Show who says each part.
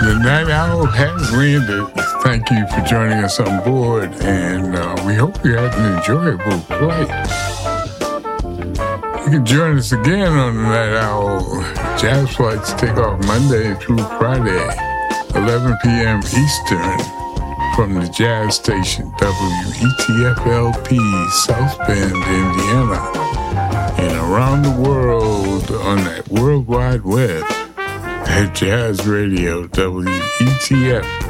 Speaker 1: The night owl has landed. Thank you for joining us on board, and we hope you had an enjoyable flight. You can join us again on the Night Owl. Jazz flights take off Monday through Friday, 11 p.m. Eastern, from the jazz station WETF-LP, South Bend, Indiana, and around the world on that World Wide Web at Jazz Radio, WETF.